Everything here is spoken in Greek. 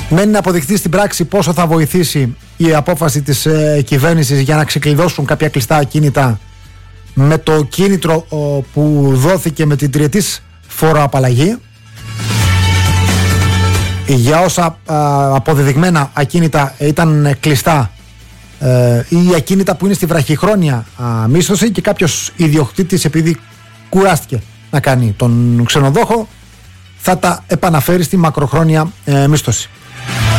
Μένει να αποδειχθεί στην πράξη πόσο θα βοηθήσει η απόφαση της κυβέρνησης για να ξεκλειδώσουν κάποια κλειστά ακίνητα με το κίνητρο που δόθηκε με την τριετής φοροαπαλλαγή. Για όσα αποδεδειγμένα ακίνητα ήταν κλειστά ή ακίνητα που είναι στη βραχυχρόνια μίσθωση και κάποιος ιδιοκτήτης, επειδή κουράστηκε να κάνει τον ξενοδόχο, θα τα επαναφέρει στη μακροχρόνια μίσθωση.